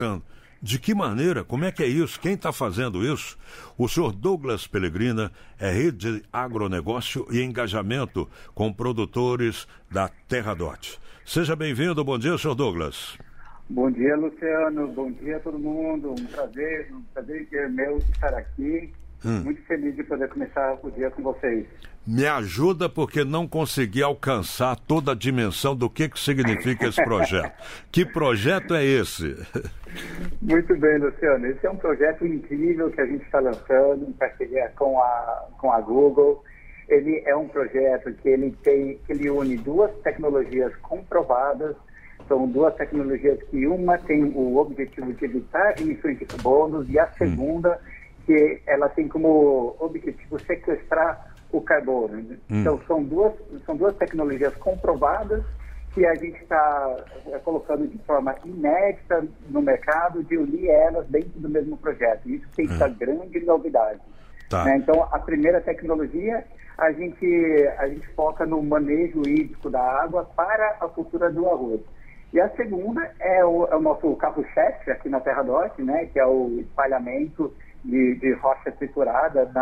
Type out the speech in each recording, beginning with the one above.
De que maneira? Como é que é isso? Quem está fazendo isso? O senhor Douglas Pellegrina é rede de agronegócio e engajamento com produtores da Terra Dot. Seja bem-vindo. Bom dia, senhor Douglas. Bom dia, Luciano. Bom dia a todo mundo. Um prazer meu estar aqui. Muito feliz de poder começar o dia com vocês. Me ajuda porque não consegui alcançar toda a dimensão do que significa esse projeto. Que projeto é esse? Muito bem, Luciano. Esse é um projeto incrível que a gente está lançando em parceria com a Google. Ele é um projeto que ele une duas tecnologias comprovadas. São duas tecnologias que uma tem o objetivo de evitar emissões de carbono e a segunda que ela tem como objetivo sequestrar o carbono. Então são duas tecnologias comprovadas que a gente está colocando de forma inédita no mercado, de unir elas dentro do mesmo projeto. Isso tem essa grande novidade. Tá. Né? Então a primeira tecnologia a gente foca no manejo hídrico da água para a cultura do arroz. E a segunda é o nosso carro-chefe aqui na Terra Dot, né, que é o espalhamento de rocha triturada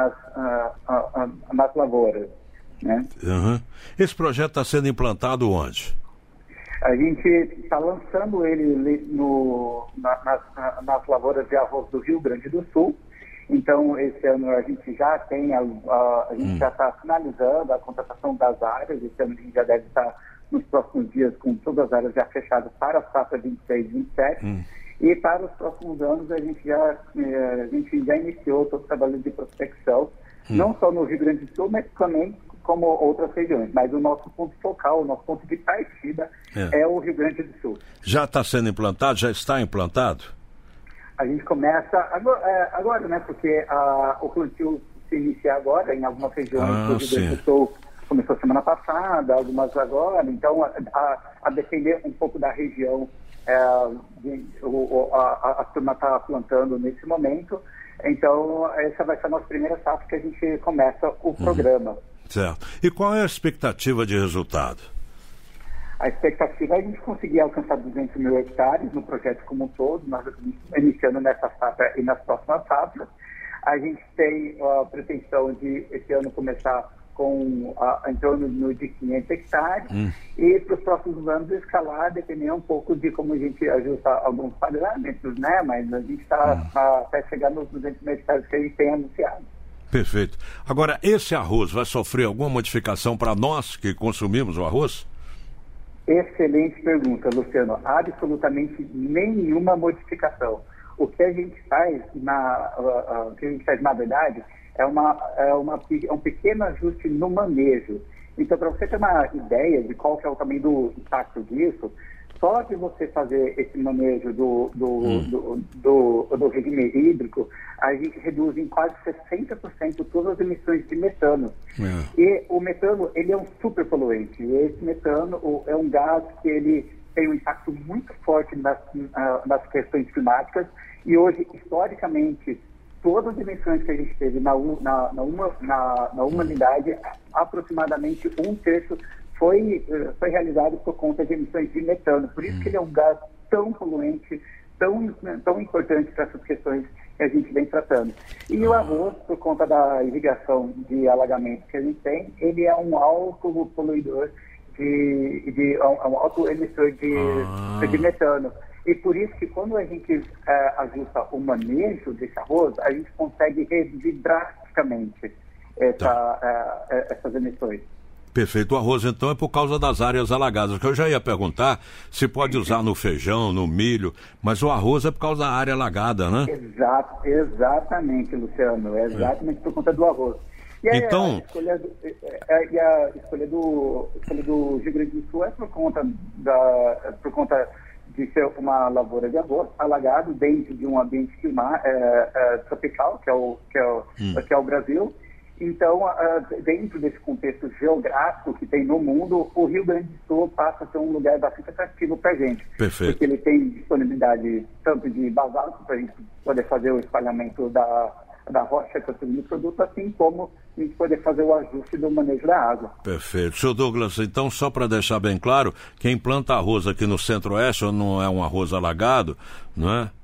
nas lavouras. Né? Esse projeto está sendo implantado onde? A gente está lançando ele nas lavouras de arroz do Rio Grande do Sul. Então, esse ano a gente já tem, a gente já está finalizando a contratação das áreas. Esse ano a gente já deve estar nos próximos dias com todas as áreas já fechadas para a safra 26 e 27. E para os próximos anos a gente já iniciou todo o trabalho de prospecção, não só no Rio Grande do Sul, mas também como outras regiões. Mas o nosso ponto focal, o nosso ponto de partida é o Rio Grande do Sul. Já está sendo implantado? Já está implantado? A gente começa agora, né? Porque o plantio se inicia agora em algumas regiões do Rio Grande do Sul. Começou semana passada, algumas agora. Então, a depender um pouco da região, a turma está plantando nesse momento. Então, essa vai ser a nossa primeira safra que a gente começa o programa. Certo. E qual é a expectativa de resultado? A expectativa é a gente conseguir alcançar 200 mil hectares no projeto como um todo, nós iniciando nessa safra e nas próximas safras. A gente tem a pretensão de, esse ano, começar com em torno de 500 hectares e para os próximos anos escalar, dependendo um pouco de como a gente ajusta alguns parâmetros, né? Mas a gente está até chegar nos 200 mil hectares que a gente tem anunciado. Perfeito. Agora, esse arroz vai sofrer alguma modificação para nós que consumimos o arroz? Excelente pergunta, Luciano. Absolutamente nenhuma modificação. O que a gente faz, na verdade, é um pequeno ajuste no manejo. Então, para você ter uma ideia de qual que é o tamanho do impacto disso, só de você fazer esse manejo do regime hídrico, a gente reduz em quase 60% todas as emissões de metano. E o metano, ele é um super poluente. E esse metano é um gás que ele tem um impacto muito forte nas questões climáticas. E hoje, historicamente, todas as emissões que a gente teve na humanidade, aproximadamente 1/3 foi realizado por conta de emissões de metano. Por isso que ele é um gás tão poluente, tão importante para essas questões que a gente vem tratando. E o arroz, por conta da irrigação de alagamento que a gente tem, ele é um alto poluidor, um alto emissor de metano. E por isso que quando a gente ajusta o manejo desse arroz, a gente consegue reduzir drasticamente essas emissões. Perfeito. O arroz, então, é por causa das áreas alagadas, que eu já ia perguntar se pode usar no feijão, no milho, mas o arroz é por causa da área alagada, né? Exatamente, Luciano. É exatamente por conta do arroz. E aí, então, a escolha do Rio Grande do Sul é por conta de ser uma lavoura de arroz alagado dentro de um ambiente tropical, que é o Brasil. Então, dentro desse contexto geográfico que tem no mundo, o Rio Grande do Sul passa a ser um lugar bastante atrativo para a gente. Perfeito. Porque ele tem disponibilidade tanto de basalto para a gente poder fazer o espalhamento da rocha que do produto, assim como a gente poder fazer o ajuste do manejo da água. Perfeito. Senhor Douglas, então, só para deixar bem claro, quem planta arroz aqui no Centro-Oeste não é um arroz alagado, não é?